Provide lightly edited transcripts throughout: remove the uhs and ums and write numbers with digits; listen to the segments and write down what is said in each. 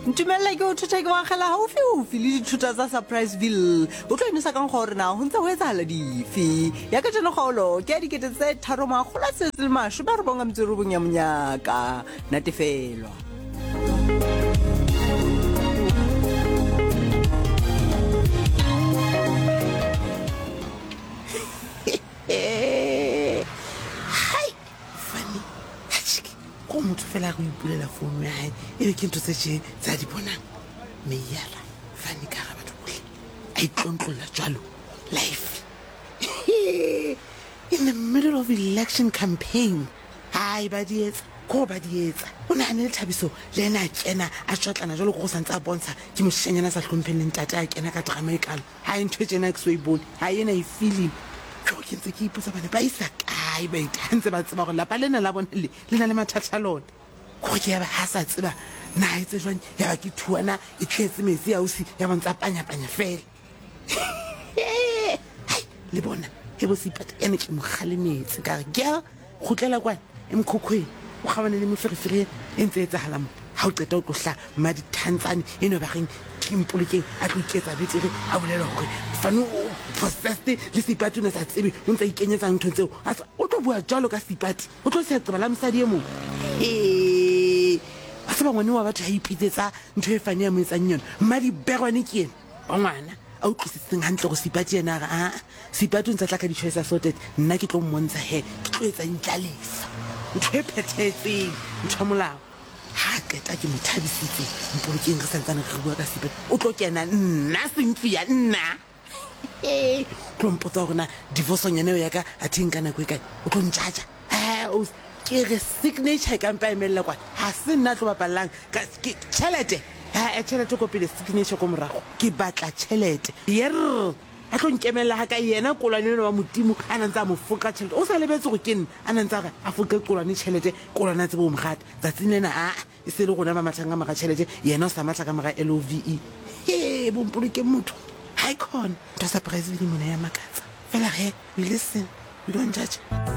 ntumella ke o thuta ke wagela haufi le dithuta tsa Surpriseville o tlo inisa kang gore na ho ntse ho etsahala dife ya ka tseno kgaolo ke a dikete tse 3 ba re bonga mtsero bonya monyaka natefelwa motho fela go ipulela founu ya hae ebe ke ntho tse tše tsa di bonang meyala fane ka ga batho bohle a itlontlolla jalo life in the middle of election campaign hai ba di etsa ko ba di etsa o nagane le Thabiso le ena a kena a tšotlana jalo ko go santse a bontsha ke mošenyana sa tlhompheleng tate a kena ka drama e kalo ha e ntho e tšena ke so e bone ha ena e feeling ke ntse ke ipotsa bane ba isa kae ba itantse ba tseba gore lapa lena la bone le na le mathata lone go ke ya ba ha sa tseba na e tse jwang ya ba ke thuana e tletse metsi ya usi ya bontsa panya fela le bona e bo sipata ene ke mogale metsi ka re ke go tlela kwa emkhokhwe o gabane le meferefere e ntse e tsahala mo ha o qeta o tlotla ma di tantsane eno ba reng impolekeng a tlo iketsa betere a bolela gore fano possessed le sipati o ne sa tsebe o ntse ikenyetsa ntho tseo o tlo bua jalo ka sipati o tlo se tseba la mosadi e mong a se ba ngwane wa batho ha ipitsetsa ntho e fane ya mo etsang yona mma di berwane ke ena wa ngwana a utlwisitseng hantle go sipati ena ga sipati o ntse tla ka di-choice sorted nna ke tlo mmontsha he ke tlo etsa ntlalisa ntho e phethetseng ntho molao ha qeta ke mothabisitse mpolokeng re santsane re bua ka sipati o tlo kena nna Cynthia nna tlo mpotsa gore na divorceonyana eo ya ka a theng ka nako e kae o tlo ntšhatša ke re signature ka mpa emelela kwa ha se nna tlo bapalelang tšhelete tšhelete ko pele signature ko morago ke batla tšhelete yer a tlo nkemelela ga ka yena kolwane eno wa modimo a nantse a mo foka tšhelete o sa lebetse go ke nne a nantse a a foke kolwane tšhelete kolwane a tsebe o mogata tsatsing lena e se le gona ba matlhang ka maga tšhelete yena o sa matla ka maga LOVE bompolokeng motho ga e khona ntho a Surpriseville mona ya makatsa fela ge we listen we don't judge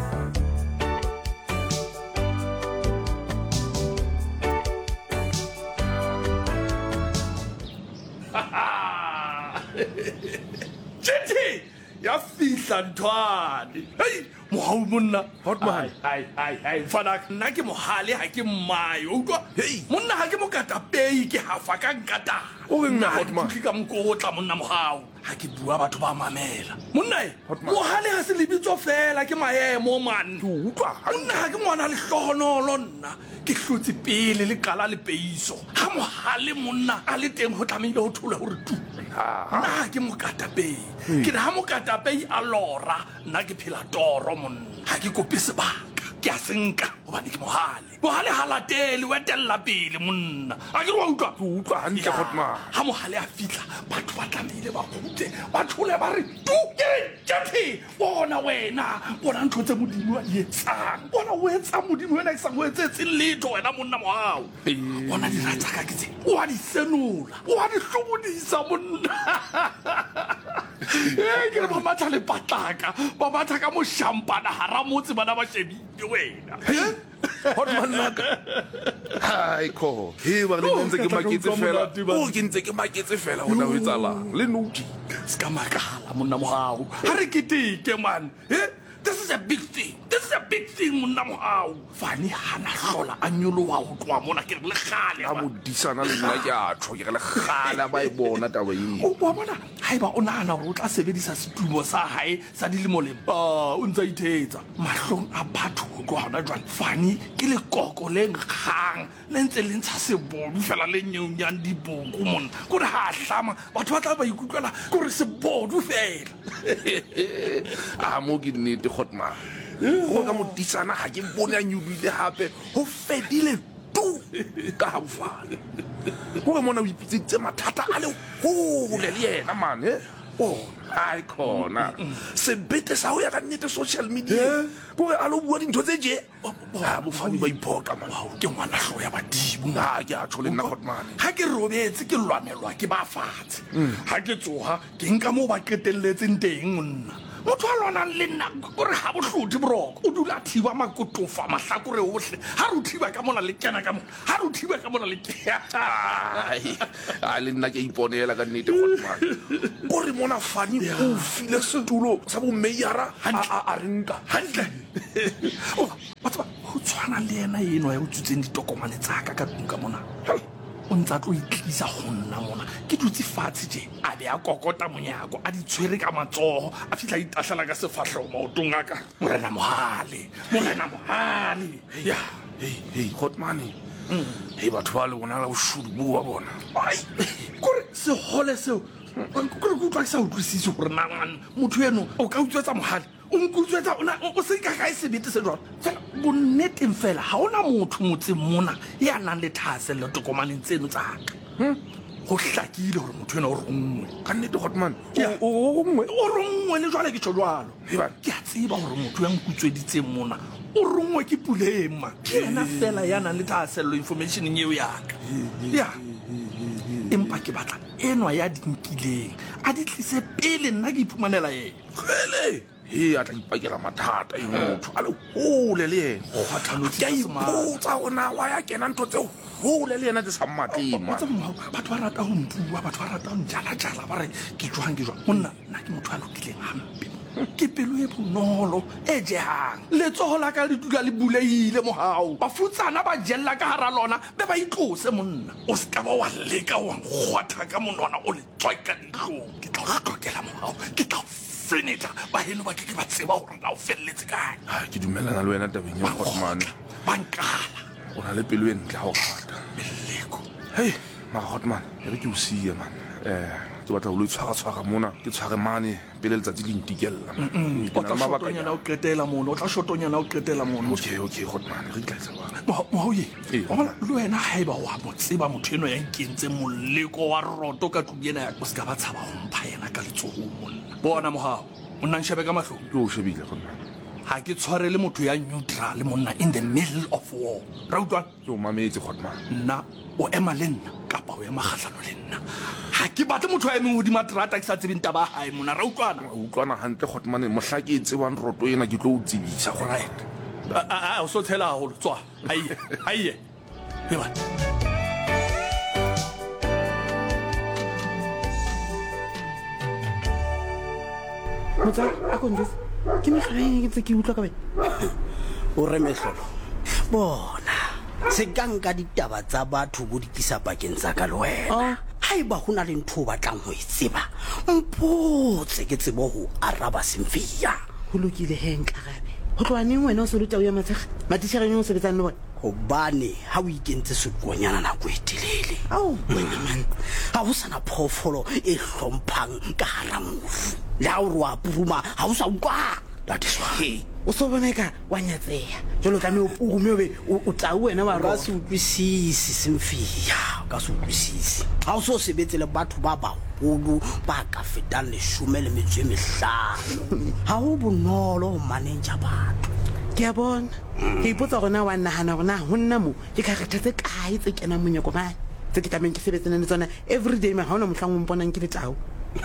Jetty, ya fihla ntwane. Hey, mohau monna. Hotman. Hai, fana nna ke mohale ha ke mmae. O utlwa? Hey, monna ha ke mo kata pei ke hafa ka nkata. O reng na Hotman? Ke ka mokotla monna mohau. Ha ke bua batho ba mamela. Monna mohale ha se lebitso fela ke maemo man. Ke utlwa. Monna ha ke ngwana le hlohonolo nna. Ke hlotse pele le qala le peiso. Ha mohale monna a le teng ho tlamehile ho thola hore tu. Na ke mokatapei ke re ha mokatapei a lora nna ke phela toro monna ha ke kope sebaka ke a senka hobane ke mohale ha latele o etella pele monna a ke re wa utlwa hantle Hotman ha mohale a fihla batho ba tlamehile ba khute ba thole ba re tu Jetty bona wena bona ntho tse modimo a di etsang bona o etsa modimo wena isang o etsetse letho wena monna mohau bona di ratsa ka ke tse o a di senola o a di hlobodisa monna ke re ba matha le patlaka ba matha ka moshampana hara motse bana ba shebile wena Hotman naka hai ko ba le ntse ke maketse fela o ke ntse ke maketse fela hona ho etsalang le noti ska makala monna mohau ha re keteke man this is a big thing monna mohau fane hana hlola a nyoloha ho tloa mona ke re le khale a modisana le nna ke a tho ke re le khala ba e bona taba eng o bona haiba o nahana hore o tla sebedisa setumo sa hae sa dilemolemo o ntse ithetsa mahlong a batho go tloa hona jwale fane ke le koko le nkgang le ntse le ntsha sebodu fela le nyonyang diboko monna gore ha hlama batho ba tla ba ikutlwela gore sebodu fela a mo ke nnete Hotman go ka modisana ga ke bone a nyubile hape ho fedile tu ka ha bofale go mona o ipitsitse mathata a le hole le yena man ai khona se bete sa ho ya ka nnete social media gore a lo bua dintho tse je bofani ba iphoka mohau ke ngwana hlo ya badimo ke a tshole nna Hotman ha ke robetse ke lwanelwa ke ba fatshe ha ke tsoha ke nka mo ba qetelletseng teng monna motho a lona le nna kore ga botlhodi boroko o dula thiba makotofa mahlakore otlhe ga re o thiba ka mona le kena ka mona ga re o thiba ka mona le a le nna ke iponela ka nnete Godman kore mona Fani o file setulo sa bo meyara a re nka hantle batho go tshwana le ena eno ya o tsutseng ditokomane tsaka ka tlung ka mona o ntse a tlo itlisa go nna mona ke dutse fatshe je a be a kokota monyako a di tshwere ka matsogo a fitlha itahlela ka sefatlhego maotong a ka morena mohale ya hey Godman hey batho ba le bona la boshudu bo wa bona kore segole seo kore go utlwa ke sa utlwisise gore nangwana motho eno o ka utswetsa mohale o nkutswetsa o se ka e sebete se jwalo fela bonneteng fela ga ona motho motseng mona ya nang le thaselo tokomaneng tseno tsaka go hlakile gore motho ena o rongwe ka nnete Godman o rongwe le jwale ke tsho jwalo ke a tseba gore motho ya nkutsweditseng mona o rongwe ke Pulema ke ena fela ya nang le thaselo informationeng eo yaka ya empa ke batla enwa ya dinkileng a di tlise pele nna ke iphumanela ena pele a tla ipakela mathata e motho a le hole le ena ke a ipotsa ona wa ya kena ntho tse hole le ena tse sa mmatlema batho ba rata go mpua batho ba rata go njala-jala ba re ke jwang monna nna ke motho a lokileng gampe ke pelo e bonolo e jehang letsogo la ka le dula le buleile mogao bafutsana ba jella ka gara lona be ba itlose monna o se ka ba wa leka wa nkgwatha ka monwana o le tswaika ditlong ke tla o tlokela mogao ke tla feneta ba heno ba ke ba tseba gore na o felletse kae ke dumelana le wena tabeng ya Godman ba nkala o na le pelo e ntle ga o gata meleko hei mara Godman e re ke o sie man ke batla go lo itshwara mona ke tshware mane pele letsatsi le ntikella o tla shotonyana o qetela mono okay Godman re tla etsa mohaoye wa bona le wena ga eba wa mo tseba motho eno ya nkentse moleko wa roto ka tlong ena ya o se ka ba tshaba go mpha ena ka letsogong monna bona mogao o nna nshebe ka matlhong ke o shebile Godman ga ke tshware le motho ya neutral monna in the middle of war ra utlwana ke o mametse Godman nna o ema le nna kapa o ema kgatlhano le nna ga ke batle motho a emeng godima terata ke sa tsebeng taba gae mona ra utlwana gantle Godman mohla ke e tsebang roto ena ke tlo o tsebisa right o so tshela gagolo tswa aie eba motsa a konjese ke megalaeng ke tse ke utlwa ka bene o re metlholo bona se ka nka ditaba tsa batho bo di tlisa pakeng tsa ka le wena ga e ba go na le ntho o batlang go e tseba mpotse ke tsebo go araba semfia go lokile he nkarabe go tloa neng wena o se ruta o ya matshega matišhereng o sebetsang le bone gobane ga o ikentse sekonyana nako e telele wena man ga go sana phoofolo e hlomphang ka gara mofu le ga o re wa puruma ga o sa utlwang that is why o so bona ka wa nyatseya jalo tla me o purume be o tau wena wa ka se utlwisisi semfia ka se utlwisisi ga o so sebetse le batho ba bagolo ba ka fetang 15 ga o bonolo go manager batho ke a bona ke ipotsa gona wa nagana gona go nna mo ke kgaretha tse kae tse kenang monyako mane tse ke tlameng ke sebetsena le tsona everyday ma ga ona motlhang o mponang ke le tau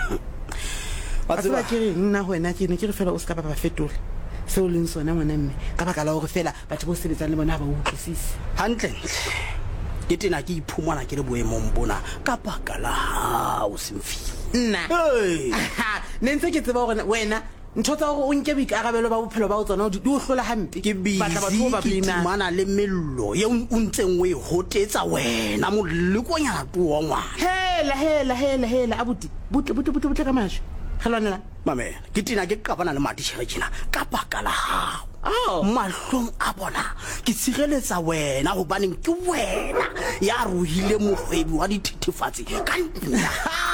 ba ke re nna go wena ke ne ke re fela o se ka ba fetole se o leng sona ngwana mme ka baka la gore fela batho bo sebetsang le bona ba utlwisise hantlentle ke tena ke iphumana ke le boemong bona ka baka la hao semfi nna ne ntse ke tseba gore wena ntho tsa gore o nke boikarabelo ba bophelo ba o tsona di o hlola hampe ke timana le mello ye o ntseng o e hotetsa wena molekonyana to wa ngwana hela abuti butle ka masho galwanela mamela ke tina ke qabana le matitšhere tjena ka baka la hao mahlong a bona ke tshireletsa wena gobaneng ke wena ya ruhile mogwebi wa dithethefatsi ka ntla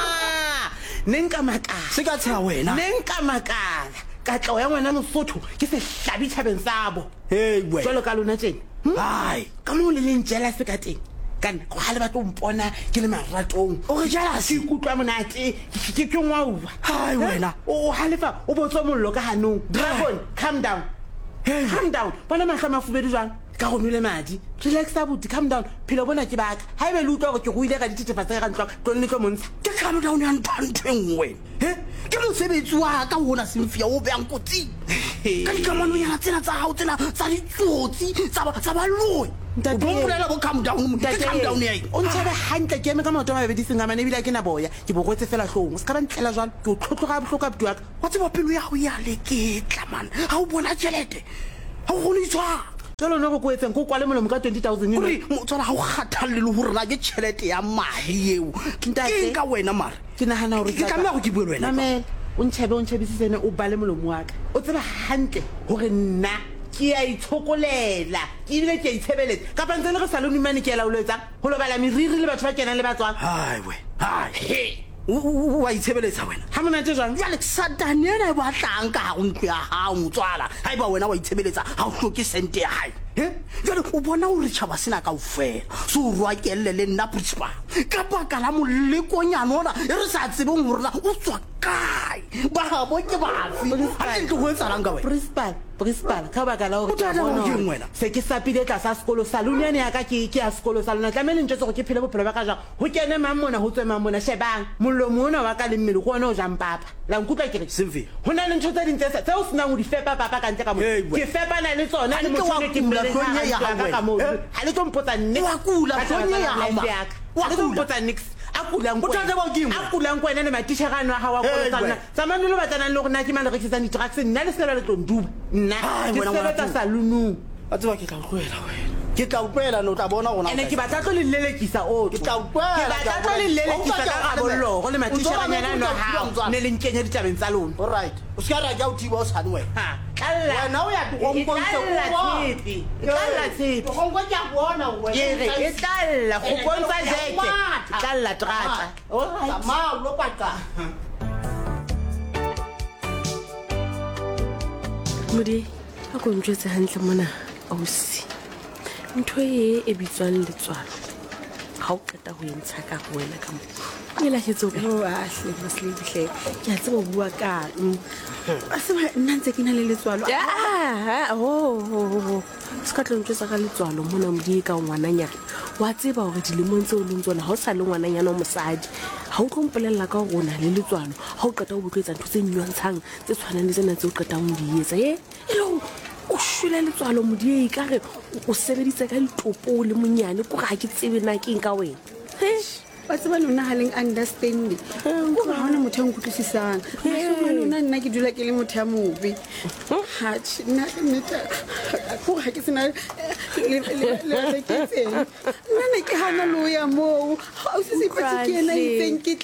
neng ka makala se ka tshela wena neng ka makala ka tlo ya ngwana mosotho ke se hlabi thabeng sabo we jalo ka lona tjena hai ka mo le leng jealous ka teng kana go hale ba tlo mpona ke le maratong o re jealous ke kutlwa monate ke ngwauwa hai wena o halefa o botswa mollo ka hanong dragon calm down bona mahla mafubedu jang ka go nole madi relax abuti calm down phelo bona ke baka ha ebe le utlwa gore ke go ile ka dithethefatsa ka ntlo tlo le tlo montsha ke calm down ya ntho engwe ke mosebetsi wa ka ona Semfia o beang kotsing ka dikamanonyana tsena tsa hao tsena tsa ditsotsi tsa baloi o bolela bo calm down ya o ntshebe hantle ke eme ka maoto a mabedi sengamane ebile ke na boya ke bokwetse fela hlong se ka ba ntlela jwalo ke o tlhotlhoga bohloko abuti wa ka wa tseba pelo ya go ya leketla man ha o bona tšhelete ha o kgone itshwara jalo no go ko etseng ko kwale molomo ka 20,000 ore motswala ga o kgathalele le gore na ke tšhelete ya madi eo ke ka wena mare ke nagana gore ke tlameya go ke bue le wena mamela o ntšhebisitsene o bale molomo wa ka o tseba hantle gore nna ke a itshokolela ke ebile ke a itshebeletsa kapa ntse le re salone mane ke ela o letsang go lo bala meriri le batho ba kenang le ba tswang wa itshebeletsa wena ga monate jwang jale satane ena e batlang ka go ntlo ya gago motswala ga e ba wena wa itshebeletsa ga o tlhoke sente ya gae jale o bona gore tšhaba sena kao fela se o rwakelele le nna principal ka baka la molekonyana ona e re sa tsebeng gorena o tswa kae ba gabo ke bafe ga ntle go etsalang ka wena principal ka baka la gore se ke sapile tlasa sekolo salone ane ya ka ke ya sekolo sa lona tlamele ntse gore ke phele bophelo ba ka jang go kene mang mona go tswe mang mona shebang molomo ona wa ka le mmele go ona o jang papa la nkutlwa ke re go na le ntho tse dintse tse o senang go di fepa papa ka ntle ka mo ke fepa na le tsona le motho ke tlonye ya gago ha le tlo mpotsa nne wa kula tlonye ya gago wa tlo mpotsa nix a kulang kwena le matishagano a gago a kolosana tsamane lo batlanang le gore nna ke mane rekisang di-trucks nna le sekelo le tlonduba nna ke sebetsa salonong a tseba ke tla utlwela wena ke tla utlwela no tla bona gona ene ke batla tlo le lelekisa otho ke tla utlwela ke batla tlo le lelekisa ka gabollogo le matishaganyana no hao ne le nkenya ditabeng tsa lona alright o se ka ra ja o thiba o tshwane wena wena o ya tlalla go bontsha jeke tlalla trata modi a ko ntjwetse hantle mona ausi ntho e bitswang letswalo ga o qeta go entsha ka go wena ka mo o elatlhetse ahle maslebihle ke a tseba o bua kang a seba nna ntse ke na le letswalo se ka tlo ntjwetsa ka letswalo mona modi ka ngwananyana wa tseba gore dilemong tse o leng tsona ga o sa le ngwananyana o mosadi ga o tlo mpolelela ka gore o na le letswalo ga o qeta o botloetsa ntho tse nyontshang tse tshwanang le tsena tse o qetang o di etsa e le o šwele letswalo modiei ka re o sebeditse ka ditopo le monyane ko ga ke tsebe na keng ka wena ba tseba lona ga leng understanding ko ga gona motho a nkutlwisisang lona nna ke dula ke le motho ya mobe ko ga ke sena leketseng nna ne ke gana le o ya moo ga o sesepatse ke ena itseng ke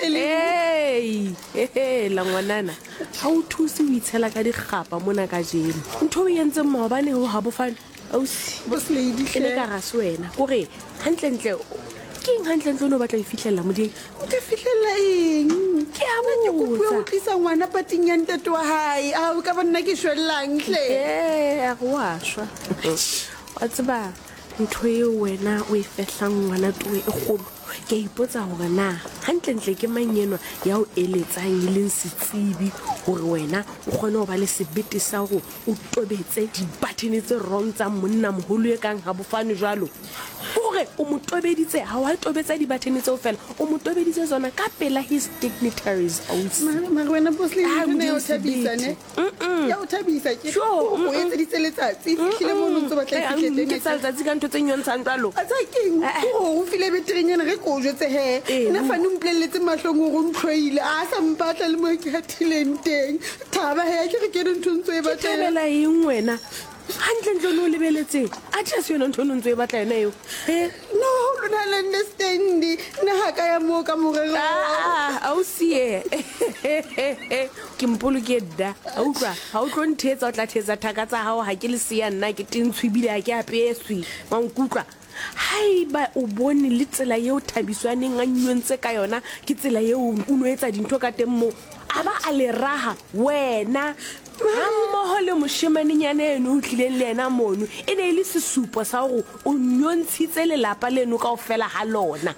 la ngwanana ga o thuse o itshela ka dikgapa mona ka jeno ntho o entseng maobane go ga bofane ausi e le ka rase wena kore gantlentle ke eng gantlentle o ne o batla e fitlhelela moding o ka fitlhelela eng ke a ke kopua go tlisa ngwana pating ya ntate wa gae a o ka ba nna ke shwelelantle a go a šwa wa tseba ntho eo wena o e fehlang ngwana toe e kgolo ke a ipotsa gore na gantlentle ke manyenwa ya o eletsang e leng setsibi gore wena o kgone go ba le sebete sa gore o tobetse dibathene tse wrong tsa monna mogolo e kang ga bofane jalo gore o mo tobeditse ga wa tobetsa dibathene tseo fela o mo tobeditse tsona ka pela his dignitaries mare wena bosleone ya o thabisane ya o thabisa o etseditse letsatsi fitlhile mo ntse batla ke letsatsi ka ntho tse nyontshang jalo a tsa keng o file beterenyana ge ko o jetse he nna fane o mpoleletse matlhong o go ntlhoile a sa mpatla le mo ke gathileng teng thaba he ke re ke re ntho ntse e batlela eng wena gantlentle no o lebeletseng a tlhase yone ntho o ntse e batla yona eo no lona le understandi nna ga ka ya moo ka morero ausie ke mpolo ke da a utlwa ga o tlo ntheetsa o tla theetsa thaka tsa gago ga ke le seya nna ke tentshwe ebile ga ke apeswe wankutlwa haiba o bone le tsela eo thabiswaneng a nyontse ka yona ke tsela eo o no etsa dintho ka teng moo a ba a le raga wena ga mmogo le moshemanenyana eno o tlileng le ena mono e ne e le sesupo sa gore o nyontshitse lelapa leno ka o fela ga lona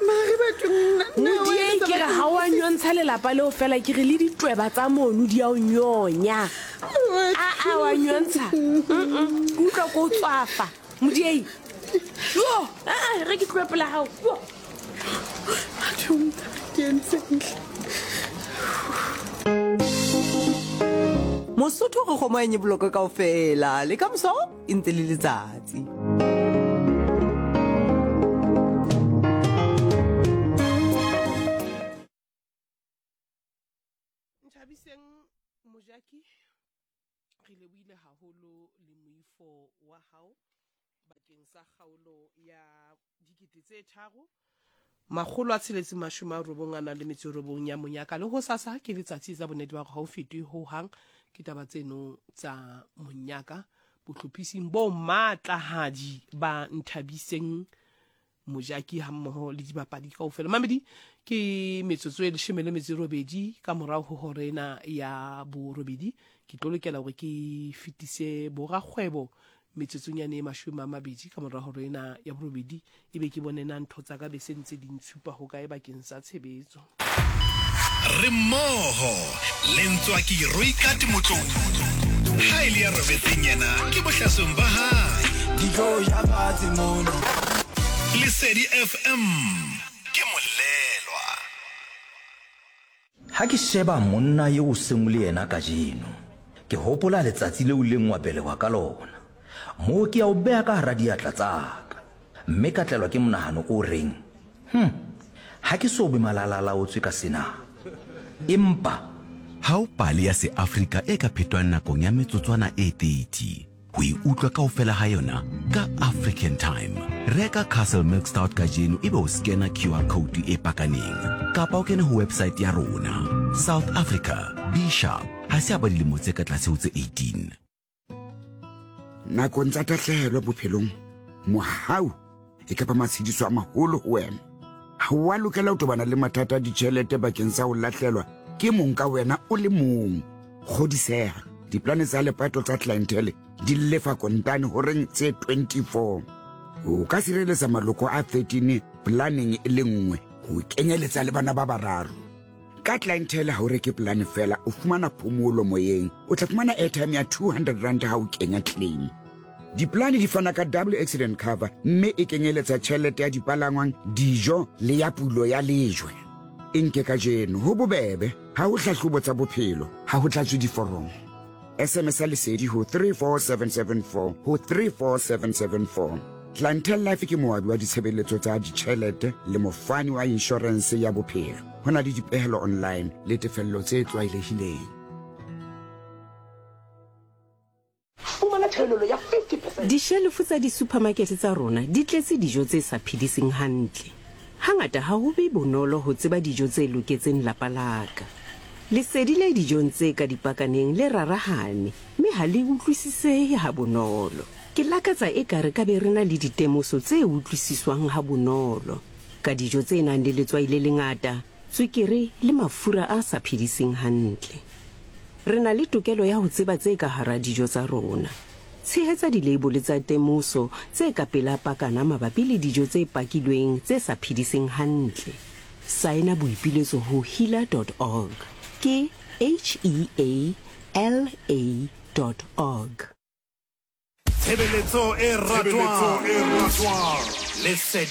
modie ke re ga o a nyontsha lelapa leo fela ke re le ditweba tsa mono di a o nyonya a wa nyontsha utlwa ko o tswafa modie re ke tloe pela gago ke entse ntle gore kgomo a nyeboloko kaofela le ka moso e ntse le letsatsi. Nthabiseng Mojaki re lebohile haholo le moifo wa hao bakeng sa kgaolo ya 3,999 ya monyaka le ho sasa ke letsatsi tsa bonnete ba go ha o fetwe ho hang ke taba tseno tsa monyaka botlhophising bo matlahadi ba Nthabiseng Mojaki ha mmoho le dibapadi kaofela. Mamedi ke metsotso e 18 ka morao ho horena ya borobedi ke tlo lokela hore ke fitise borakgwebo metsotsonyane e 20 ka morao ho horena ya borobedi ebe ke bonena ntho tsa ka be se ntse di ntshupa ho kae bakeng sa tshebetso. Re mmoho le Ntswaki Roikati Motlong ha ile ya robetseng yena ke bohlasong ba hae dijo ya batsi mono Lesedi FM ke molelwa. Ha ke sheba monna yo o seng le yena ka jeno ke hopola letsatsi le o leng wa belewa ka lona mo ke a o bea ka hara diatla tsaka mme ka tlelwa ke monahano o reng ha ke so be malalala o tswe ka sena empa ha o pale ya se Afrika e ka phetwang nakong ya metsotswana e 30 ho utlwa kaofela ha yona ka African Time. Reka Castle Milk Stout ka jeno ebe o scanner QR code e pakaneng kapa o kene ho website ya rona. South Africa, be sharp. Ha se ba dilemo tse ka tlase ho tse 18. Nakong tsa tahlehelo bophelong mohau e ka ba matshediso a maholo ho wena. Ha wa lokela ho tobana le mathata a ditjhelete bakeng sa ho lahlelwa ke mong ka wena o le mong. Kgodiseha diplane tsa lepato tsa clientele di lefa kontane ho reng tse 24 o ka sireletsa maloko a 13 planning e le nngwe ho kenyeletsa le bana ba bararo. Ka clientele ha o reke plan fela o fumana phomolo moyeng o tla fumana airtime ya 200 rand ha o kenya claim. Diplane di fana ka double accident cover mme e kenyeletsa tjhelete ya dipalangwang dijo le ya pulo ya lejwe. Enke ka jeno ho bobebe ha o hlahlobo tsa bophelo ha ho tlatswe diforomo. SMS lesedi ho 34774 ho 34774. Clientele Life ke moabi wa ditshebeletso tsa ditjhelete le mofani wa insurance ya bophelo. Hona le dipehelo online le tefello tse tlwaelehileng. Dishelfu tsa di-supermarket tsa rona di tletse dijo tse sa phediseng hantle. Hangata ha ho be bonolo ho tseba dijo tse loketseng lapa laka. Lesedi le dijong tse ka dipakaneng le rarahane mme ha le utlwisisehe ha bonolo. Ke lakatsa ekare ka be rena le ditemoso tse utlwisiswang ha bonolo ka dijo tse nang le letswai le lengata, tswekere le mafura a sa phediseng hantle. Re na le tokelo ya ho tseba tse ka hara dijo tsa rona. Tshehetsa di-label tsa temoso tse ka pela pakana mabapi le dijo tse pakilweng tse sa phediseng hantle. Saena boipiletso ho healer.org ke HEALA.org. Tshebeletso e ratwang Lesedi